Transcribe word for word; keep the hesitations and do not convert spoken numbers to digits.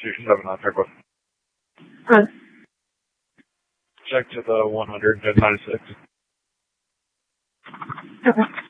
Station seven on Turbo. Run. Check to the one hundred at ninety-six. Okay.